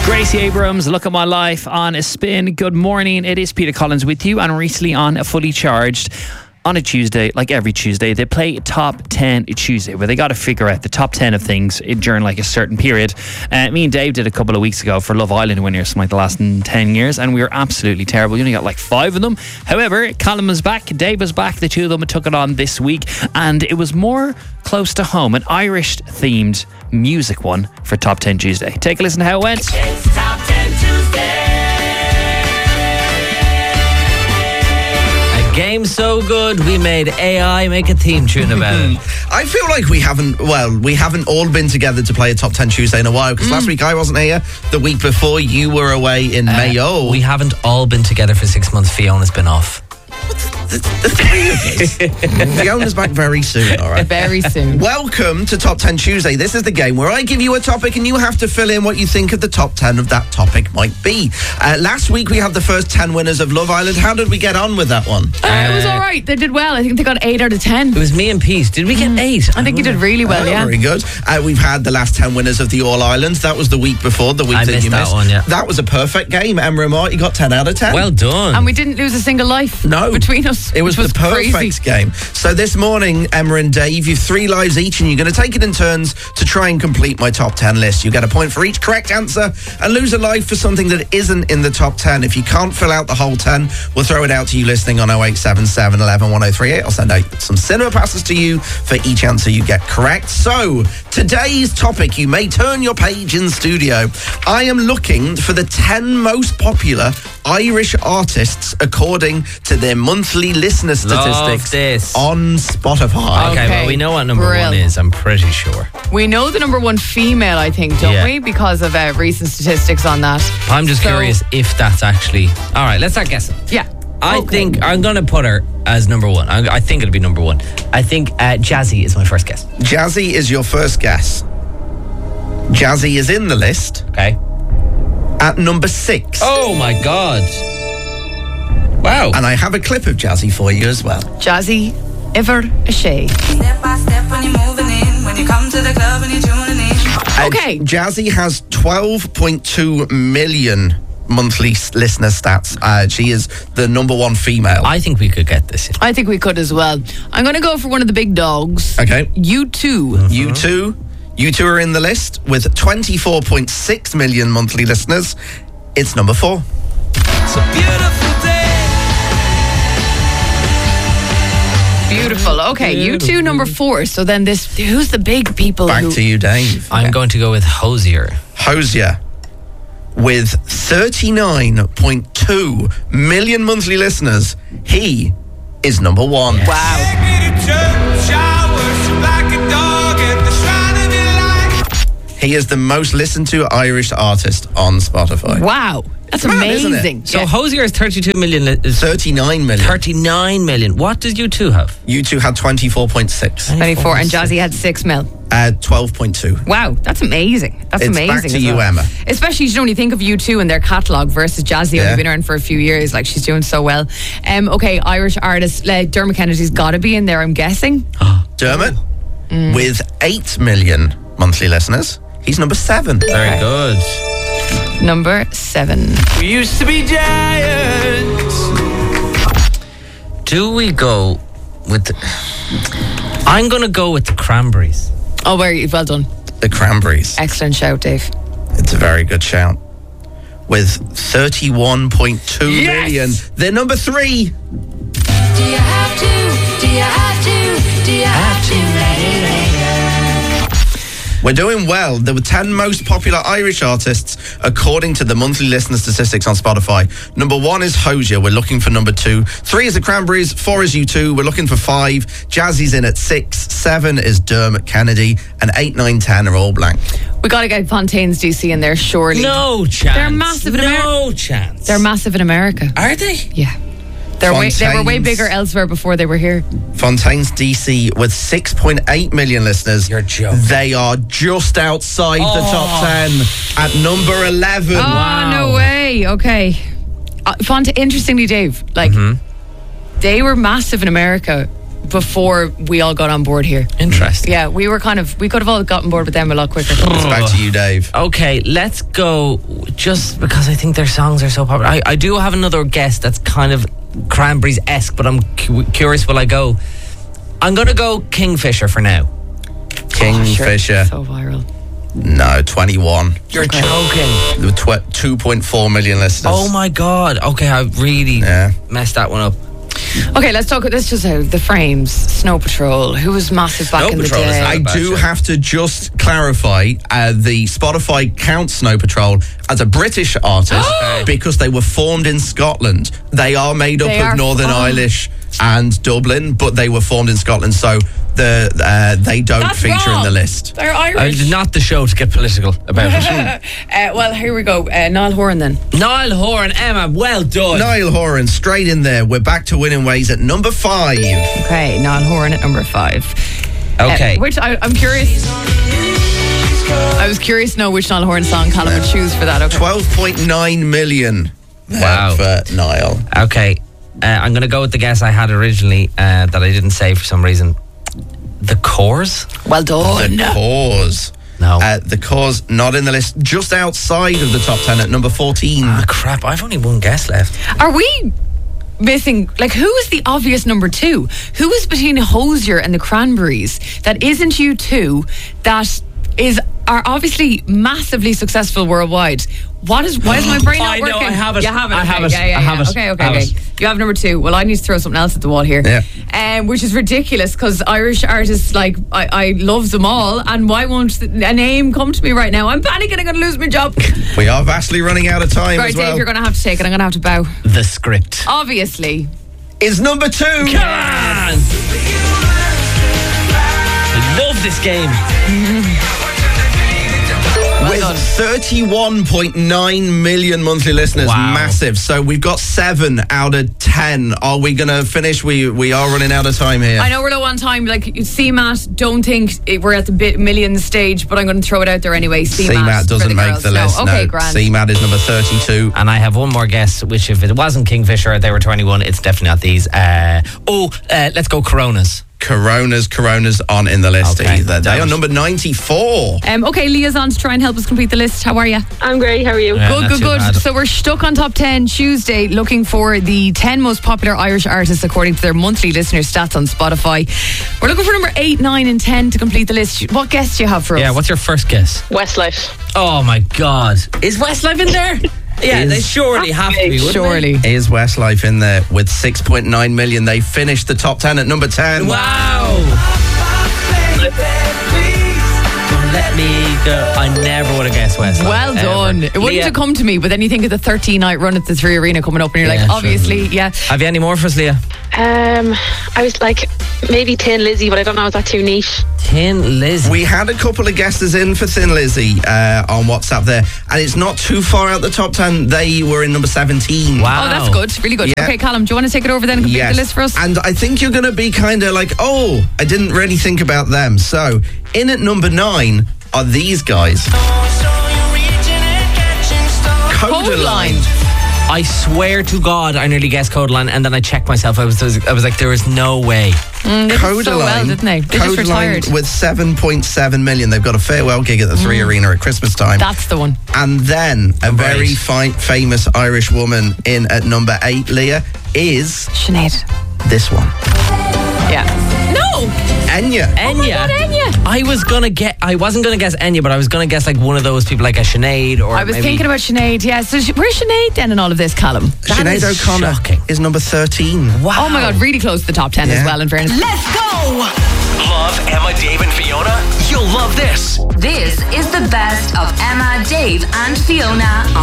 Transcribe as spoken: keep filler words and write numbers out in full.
Gracie Abrams, Look at My Life on a Spin. Good morning. It is Peter Collins with you, and recently on a Fully Charged, on a Tuesday, like every Tuesday, they play Top ten Tuesday, where they got to figure out the top ten of things during like a certain period. Uh, me and Dave did a couple of weeks ago for Love Island winners from like the last ten years, and we were absolutely terrible. We only got like five of them. However, Colin was back, Dave was back. The two of them took it on this week, and it was more close to home, an Irish-themed music one for Top ten Tuesday. Take a listen to how it went. It's Top ten Tuesday. A game so good, we made A I make a theme tune about it. I feel like we haven't, well, we haven't all been together to play a Top ten Tuesday in a while, because mm. last week I wasn't here. The week before you were away in uh, Mayo. We haven't all been together for six months. Fiona's been off. The, the three of us. Fiona's back very soon, all right? Very soon. Welcome to Top ten Tuesday. This is the game where I give you a topic and you have to fill in what you think of the top ten of that topic might be. Uh, last week we had the first ten winners of Love Island. How did we get on with that one? Uh, uh, it was all right. They did well. I think they got eight out of ten. It was me and Pete. Did we get mm. eight? I think you did really well, oh, yeah. Very good. Uh, we've had the last ten winners of the All Islands. That was the week before, the week I that missed you that missed. one, yeah. That was a perfect game. Emma and Marty got ten out of ten. Well done. And we didn't lose a single life no, between us. It was, was the perfect crazy. game. So this morning, Emma and Dave, you've three lives each, and you're going to take it in turns to try and complete my top ten list. You get a point for each correct answer and lose a life for something that isn't in the top ten. If you can't fill out the whole ten, we'll throw it out to you listening on oh eight seven seven, one one, one oh three eight. I'll send out some cinema passes to you for each answer you get correct. So, today's topic, you may turn your page in studio. I am looking for the ten most popular Irish artists according to their monthly listener statistics this. on Spotify. Okay, Okay, well, we know what number Brill. one is, I'm pretty sure. We know the number one female, I think, don't Yeah. we? Because of uh, recent statistics on that. I'm just So- curious if that's actually... All right, let's start guessing. Yeah. I Okay. think I'm going to put her as number one. I, I think it'll be number one. I think uh, Jazzy is my first guess. Jazzy is your first guess. Jazzy is in the list Okay. at number six. Oh, my God. Wow. And I have a clip of Jazzy for you as well. Jazzy, ever a shay. Step by step when you're moving in, when you come to the club and you're tuning in. Uh, Okay. Jazzy has twelve point two million monthly s- listener stats. Uh, she is the number one female. I think we could get this. I think we could as well. I'm going to go for one of the big dogs. Okay. You too. You two, you two are in the list with twenty-four point six million monthly listeners. It's number four. It's a beautiful day. Beautiful. Okay, you two, number four. So then this, who's the big people? Back who, to you, Dave. I'm going to go with Hosier. Hosier with thirty-nine point two million monthly listeners. He is number one. Wow. Take me to church, I worship like a dog at the shrine of your life. He is the most listened to Irish artist on Spotify. Wow. That's Mad, isn't it? amazing. So Yeah. Hosier is thirty-two million. Li- is thirty-nine million. thirty-nine million. What did you two have? You two had twenty-four point six. twenty-four, and Jazzy had six mil. Uh, twelve point two. Wow, that's amazing. That's It's amazing. back to as you, well. Emma. Especially, you know, when you think of you two and their catalogue versus Jazzy, Yeah. only been around for a few years. Like, she's doing so well. Um, okay, Irish artist, like Dermot Kennedy's got to be in there, I'm guessing. Dermot Mm. with eight million monthly listeners. He's number seven. Very good. Number seven. We used to be giants. Do we go with... The, I'm going to go with the Cranberries. Oh, very well done. The Cranberries. Excellent shout, Dave. It's a very good shout. With thirty-one point two Yes! million. They're number three. Do you have to? Do you have to? Do you have to, lady? We're doing well. There were ten most popular Irish artists according to the monthly listener statistics on Spotify. Number one is Hosier. We're looking for number two. Three is the Cranberries. Four is U two. We're looking for five. Jazzy's in at six. Seven is Dermot Kennedy. And eight, nine, ten are all blank. We got to get Fontaine's D C in there, surely. No chance. They're massive in No America. chance. They're massive in America. Are they? Yeah. They're way, they were way Fontaine's. bigger elsewhere before they were here. Fontaine's D C with six point eight million listeners. You're joking. They are just outside the Oh. top ten at number eleven. Oh, no way. Okay. Uh, Font- interestingly, Dave, like, Mm-hmm. they were massive in America before we all got on board here. Interesting. Yeah, we were kind of, we could have all gotten board with them a lot quicker. It's back to you, Dave. Okay, let's go. Just because I think their songs are so popular. I, I do have another guess that's kind of Cranberries-esque, but I'm cu- curious, will I go? I'm going to go Kingfisher for now. Kingfisher. So viral. No, twenty-one. You're Okay. joking. The tw- two point four million listeners. Oh my God. Okay, I really Yeah. messed that one up. Okay, let's talk. Let's just say the Frames, Snow Patrol, who was massive back Snow in the Patrol is day. not I bad do show. have to just clarify, uh, the Spotify counts Snow Patrol as a British artist because they were formed in Scotland. They are made up They of are- Northern oh. Irish and Dublin, but they were formed in Scotland, so the uh, they don't That's feature in wrong. the list. They're Uh, Irish. not the show to get political about it. uh, well, here we go. Uh, Niall Horan then. Niall Horan, Emma, well done. Niall Horan, straight in there. We're back to winning ways at number five. Okay, Niall Horan at number five. Okay. Uh, which I, I'm curious. I was curious to know which Niall Horan song Callum would choose for that. Okay. twelve point nine million. there Wow. for Niall. Okay, uh, I'm going to go with the guess I had originally uh, that I didn't say for some reason. The Cores? Well done. The Cause. No. Uh, the Cause not in the list, just outside of the top ten at number fourteen. Ah, crap, I've only one guess left. Are we missing, like, who is the obvious number two? Who is between Hosier and the Cranberries that isn't you two, that is are obviously massively successful worldwide? What is, why is my brain not I know, working? I have it. You have it. I okay, have it. Yeah, yeah, I have yeah. it. Okay, okay, I have okay. it. You have number two. Well, I need to throw something else at the wall here. Yeah. Um, which is ridiculous because Irish artists, like, I, I love them all. And why won't a name come to me right now? I'm panicking. I'm going to lose my job. We are vastly running out of time Right, as well. Dave, you're going to have to take it. I'm going to have to bow. The Script. Obviously. Is number two. Come on! I love this game. With done. thirty-one point nine million monthly listeners, Wow. massive. So we've got seven out of ten. Are we going to finish? We we are running out of time here. I know we're low on time. Like, C MAT, don't think it, we're at the bit million stage, but I'm going to throw it out there anyway. C MAT, C MAT for doesn't make girls. the list. No. Okay, no. grand. C MAT is number thirty-two. And I have one more guess, which if it wasn't Kingfisher, they were twenty-one. It's definitely not these. Uh, oh, uh, let's go Coronas. Coronas, Coronas aren't in the list Okay. either. They are Damn. number ninety-four. Um, okay, Leah's on to try and help us complete the list. How are you? I'm great. How are you? Yeah, Good, not good, too good. bad. So we're stuck on top ten Tuesday, looking for the ten most popular Irish artists according to their monthly listener stats on Spotify. We're looking for number eight, nine, and ten to complete the list. What guests do you have for us? Yeah, what's your first guess? Westlife. Oh my God. Is Westlife in there? Yeah, Is- they surely have to be, wouldn't Surely. Is Westlife in there with six point nine million? They finished the top ten at number ten. they? Wow. Don't let me go. I never would have guessed Westlife. Well ever. done. It wouldn't Leah, have come to me, but then you think of the thirteen night run at the Three Arena coming up, and you're Yeah, like, sure. obviously, yeah. Have you any more for us, Leah? Um, I was like maybe Tin Lizzy, but I don't know. Is that too niche? Tin Liz. We had a couple of guesses in for Thin Lizzy uh, on WhatsApp there, and it's not too far out the top ten. They were in number seventeen. Wow. Oh, that's good. Really good. Yeah. Okay, Callum, do you want to take it over then and complete Yes. the list for us? And I think you're going to be kind of like, oh, I didn't really think about them. So, in at number nine are these guys. Codeline. I swear to God, I nearly guessed Codeline, and then I checked myself. I was, I was like, there is no way. Mm, they did so well, didn't they? They just retired. Codeline with seven point seven million. They've got a farewell gig at the Three Arena at Christmas time. That's the one. And then a Number very eight. fi- famous Irish woman in at number eight, Leah, is Sinead. this one. Yeah. No! Enya. Enya. God, Enya. I was gonna get. I wasn't gonna guess Enya, but I was gonna guess like one of those people, like a Sinead or. I was maybe, thinking about Sinead, yeah. So sh- where's Sinead then in all of this, Callum? That Sinead is O'Connor shocking. is number thirteen. Wow. Oh my God, really close to the top ten as Yeah. well, in fairness. Let's go! Love Emma, Dave, and Fiona? You'll love this. This is the best of Emma, Dave, and Fiona on